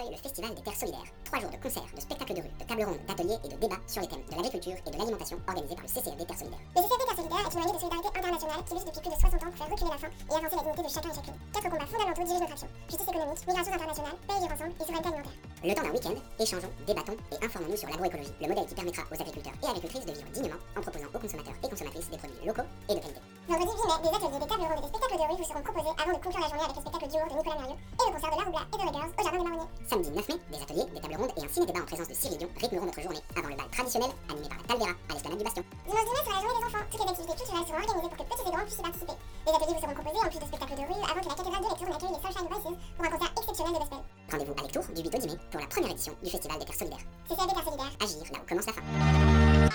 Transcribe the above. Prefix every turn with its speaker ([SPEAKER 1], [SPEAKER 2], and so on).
[SPEAKER 1] accueille le Festival des Terres Solidaires. 3 jours de concerts, de spectacles de rue, de tables rondes, d'ateliers et de débats sur les thèmes de l'agriculture et de l'alimentation organisés par le CCFD Terres Solidaires.
[SPEAKER 2] Le CCFD Terres Solidaires est une alliée de solidarité internationale qui lutte depuis plus de 60 ans pour faire reculer la faim et avancer la dignité de chacun et chacune. 4 combats fondamentaux dirigent notre action: justice économique, migrations internationales, pays vivre ensemble et souveraineté alimentaire.
[SPEAKER 1] Le temps d'un week-end, échangeons, débattons et informons-nous sur l'agroécologie, le modèle qui permettra aux agriculteurs et agricultrices de vivre dignement en proposant aux consommateurs et consommatrices des produits locaux et de qualité.
[SPEAKER 2] Vendredi 8 mai, des ateliers, des tables rondes et des spectacles de rue vous seront proposés avant de conclure la journée avec le spectacle d'humour de Nicolas Mérieux et le concert de La Roubla et de Ruggers au Jardin des Marronniers.
[SPEAKER 1] Samedi 9 mai, des ateliers, des tables rondes et un ciné-débat en présence de Cyril Dion rythmeront notre journée avant le bal traditionnel animé par la Talvera à l'esplanade du Bastion.
[SPEAKER 2] Dimanche 10 mai sera la journée des enfants. Toutes les activités culturelles seront organisées pour que petits et grands puissent y participer. Les ateliers vous seront proposés en plus de spectacles de rue avant que la cathédrale de lecture n'accueille les Sunshine Voices pour un concert exceptionnel de gospel.
[SPEAKER 1] Rendez-vous à Lectour du 8 au 10 mai pour la première édition du Festival des Terres Solidaires.